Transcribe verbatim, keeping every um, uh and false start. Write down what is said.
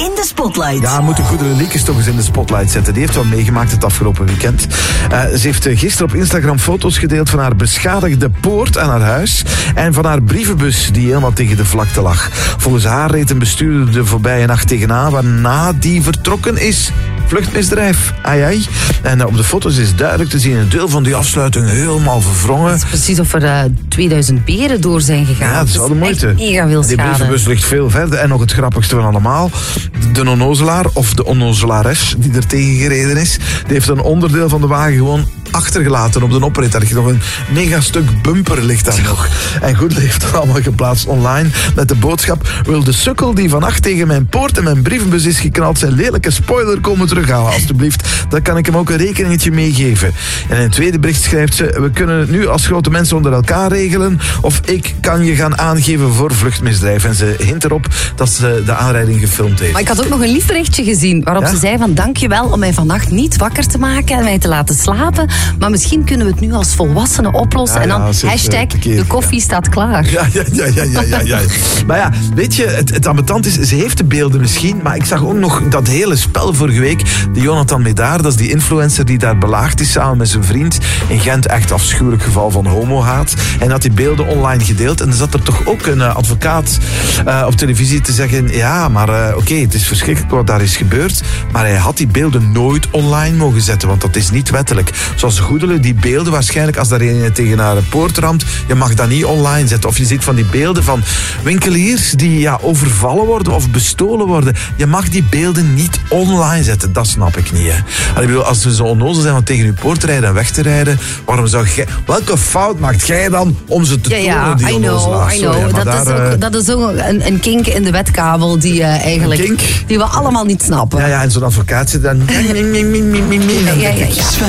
in de spotlight. Ja, we moeten Goedele Liekes toch eens in de spotlight zetten. Die heeft wat meegemaakt het afgelopen weekend. Uh, ze heeft gisteren op Instagram foto's gedeeld van haar beschadigde poort aan haar huis en van haar brievenbus die helemaal tegen de vlakte lag. Volgens haar reed een bestuurder de voorbije nacht tegenaan, waarna die vertrokken is. Vluchtmisdrijf. Ai, ai. En uh, op de foto's is duidelijk te zien een deel van die afsluiting helemaal verwrongen. Het is precies of er uh, tweeduizend beren door zijn gegaan. Ja, dat is wel de moeite. Echt mega veel schade. Die brievenbus ligt veel verder. En nog het grappigste van allemaal, de onnozelaar of de onnozelares die er tegen gereden is, die heeft een onderdeel van de wagen gewoon achtergelaten op de oprit. Daar ligt nog een mega stuk bumper ligt daar nog. En Goedele heeft dat allemaal geplaatst online met de boodschap: wil de sukkel die vannacht tegen mijn poort en mijn brievenbus is geknald zijn lelijke spoiler komen terughalen, alstublieft. Dan kan ik hem ook een rekeningetje meegeven. En in het tweede bericht schrijft ze: we kunnen het nu als grote mensen onder elkaar regelen, of ik kan je gaan aangeven voor vluchtmisdrijf. En ze hint erop dat ze de aanrijding gefilmd heeft. Maar ik had ook nog een lief berichtje gezien waarop ja? ze zei van dankjewel om mij vannacht niet wakker te maken en mij te laten slapen. Maar misschien kunnen we het nu als volwassenen oplossen. Ja, en dan ja, zit, hashtag uh, keer, de koffie ja. staat klaar. Ja, ja, ja, ja, ja, ja, ja. Maar ja, weet je, het, het ambetant is, ze heeft de beelden misschien, maar ik zag ook nog dat hele spel vorige week. Die Jonathan Medaar, dat is die influencer die daar belaagd is samen met zijn vriend. In Gent, echt afschuwelijk geval van homohaat. En had die beelden online gedeeld. En er zat er toch ook een uh, advocaat uh, op televisie te zeggen: ja, maar uh, oké, okay, het is verschrikkelijk wat daar is gebeurd. Maar hij had die beelden nooit online mogen zetten, want dat is niet wettelijk. Zoals Goedele, die beelden waarschijnlijk als daar een tegen haar poort ramt, je mag dat niet online zetten. Of je ziet van die beelden van winkeliers die ja, overvallen worden of bestolen worden. Je mag die beelden niet online zetten. Dat snap ik niet. Hè. Allee, bedoel, als we zo onnozel zijn om tegen je poort te rijden en weg te rijden, waarom zou jij... Welke fout maakt jij dan om ze te tonen, ja, ja, die I know, I know. Sorry, dat, daar, is ook, dat is ook een, een kink in de wetkabel die uh, eigenlijk... Die we allemaal niet snappen. Ja, ja, en zo'n advocaat zit dan... ja, ja, ja, ja.